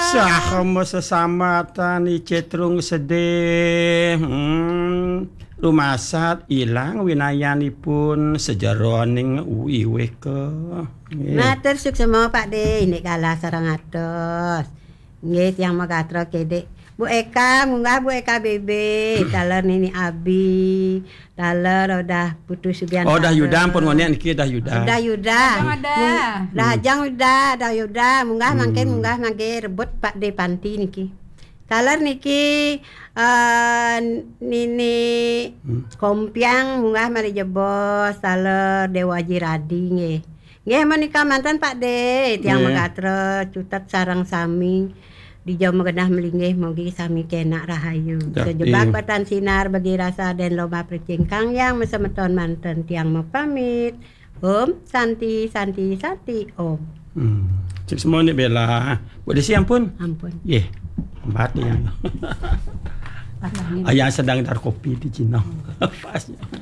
Sahama sesama tani cetrung sedih. Rumasat ilang winayanipun sejeroning uiwe ke. Matur suksema Pak De, ini kalah sarang atos. Nggih tiyang Megatro kedek. Bu Eka, munggah Bu Eka Bebe, taler Nini Abi, taler udah putus Sugian. Oh dah Yuda pun ngonen iki dah Yuda. Udah Yuda. Dah ajang udah, dah Yuda, munggah mangke rebut Pak De Panti niki. Taler niki Nini Kompiang munggah mari jebos taler Dewa Jiradi nggih. Nggih menika mantan Pak De, tiang Megatro cutet sarang sami di jauh megenah melinggih mugi sami kenak rahayu. Sejebak batan sinar bagi rasa dan loba percingkang yang mesemeton manten tiang mau pamit. Om Santi Om. Cik semua ni bela. Buat desi ampun. Ampun. Empat yang. Ayah sedang dar kopi di Cina. Pasnya.